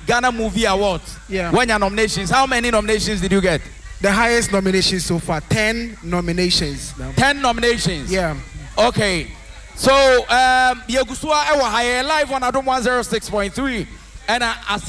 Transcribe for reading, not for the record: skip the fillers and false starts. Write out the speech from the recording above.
Ghana Movie Awards. Yeah. When your nominations, how many nominations did you get? The highest nomination so far, 10 nominations. 10 nominations. Yeah. Okay. So Yegusua Ewa High live on Adom 106.3 and